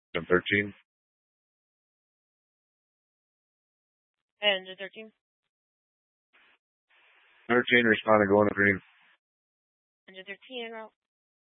13. Engine 13. 13, responding, going to green. Engine 13 en route.